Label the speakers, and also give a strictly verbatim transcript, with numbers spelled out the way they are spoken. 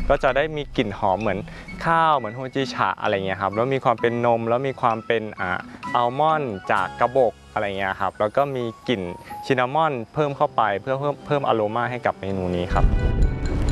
Speaker 1: ก็จะได้มีกลิ่นหอมเหมือนข้าวเหมือนโฮจิฉะอะไรเงี้ยครับแล้วมีความเป็นนมแล้วมีความเป็นอ่าอัลมอนด์จากกระบอกอะไรเงี้ยครับแล้วก็มีกลิ่นชินนามอนเพิ่มเข้าไปเพื่อเพิ่มเพิ่มอโรมาให้กับเมนูนี้ครับ